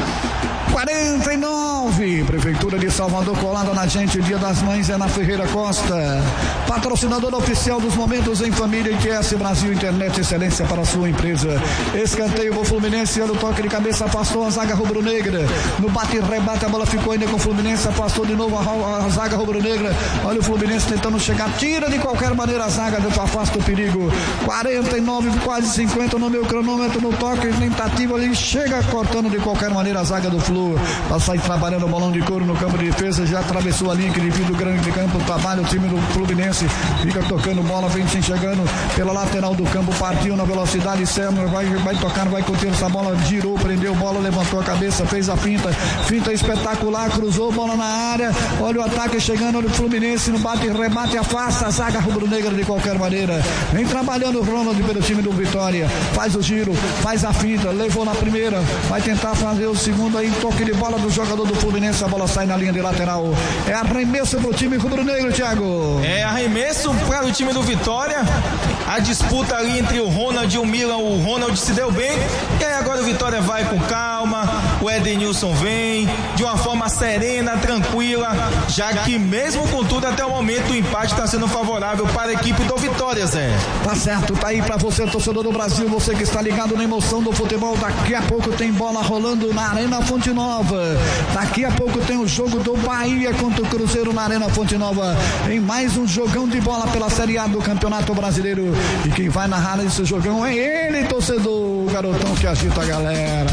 49, Prefeitura de Salvador colada na gente, Dia das Mães é na Ferreira Costa, patrocinador oficial dos momentos em família e TS Brasil, internet excelência para a sua empresa. Escanteio pro Fluminense, olha o toque de cabeça, afastou a zaga rubro-negra, no bate e rebate a bola ficou ainda com o Fluminense, afastou de novo a zaga rubro-negra, olha o Fluminense tentando chegar, tira de qualquer maneira a zaga, afasta o perigo. 49, quase 50 no meu cronômetro, no toque, tentativa ali, chega cortando de qualquer maneira a zaga do Flu. Para sair trabalhando o balão de couro no campo de defesa, já atravessou a linha que divide o grande campo, trabalha o time do Fluminense, fica tocando bola, vem se chegando pela lateral do campo, partiu na velocidade, Sérgio vai tocar, vai curtir essa bola, girou, prendeu bola, levantou a cabeça, fez a finta espetacular, cruzou bola na área, olha o ataque chegando, olha o Fluminense no bate e rebate, afasta a zaga rubro-negra de qualquer maneira, vem trabalhando o Ronald pelo time do Vitória, faz o giro, faz a finta, levou na primeira, vai tentar fazer o segundo aí, toque de bola do jogador do Fluminense, a bola sai na linha de lateral, é arremesso pro time rubro-negro, Thiago. É arremesso para o time do Vitória, a disputa ali entre o Ronald e o Milan, o Ronald se deu bem, e aí agora o Vitória vai com calma, o Edenilson vem de uma forma serena, tranquila, já que mesmo com tudo até o momento o empate está sendo favorável para a equipe do Vitória, Zé. Tá certo, tá aí pra você, torcedor do Brasil, você que está ligado na emoção do futebol, daqui a pouco tem bola rolando na Arena Fonte Nova. Daqui a pouco tem o jogo do Bahia contra o Cruzeiro na Arena Fonte Nova, em mais um jogão de bola pela Série A do Campeonato Brasileiro, e quem vai narrar esse jogão é ele, torcedor, o garotão que agita a galera.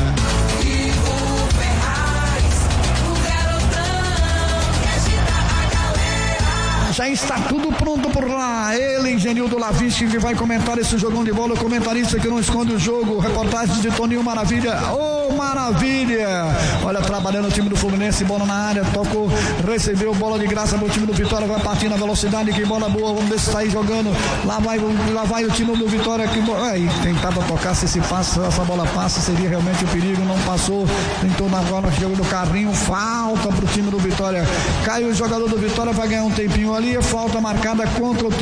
Já está tudo pronto por lá. Ele, Genildo Lavinsky, que vai comentar esse jogão de bola. O comentarista que não esconde o jogo. Reportagem de Toninho Maravilha. Ô, maravilha! Olha, trabalhando o time do Fluminense. Bola na área. Tocou, recebeu bola de graça pro time do Vitória. Vai partir na velocidade. Que bola boa. Vamos ver se está aí jogando. Lá vai o time do Vitória. Que aí tentava tocar. Se essa bola passa, seria realmente um perigo. Não passou. Tentou na bola. Jogo do carrinho. Falta pro time do Vitória. Cai o jogador do Vitória. Vai ganhar um tempinho ali. Falta marcada contra o